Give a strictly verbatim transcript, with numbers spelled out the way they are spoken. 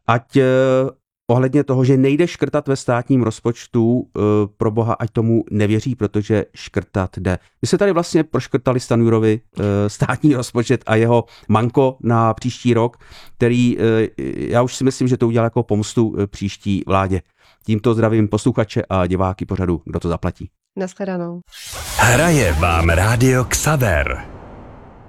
ať ohledně toho, že nejde škrtat ve státním rozpočtu, pro boha, ať tomu nevěří, protože škrtat jde. My se tady vlastně proškrtali Stanjurovi státní rozpočet a jeho manko na příští rok, který já už si myslím, že to udělal jako pomstu příští vládě. Tímto zdravím posluchače a diváky pořadu Kdo to zaplatí. Naschledanou. Hraje vám rádio Xaver.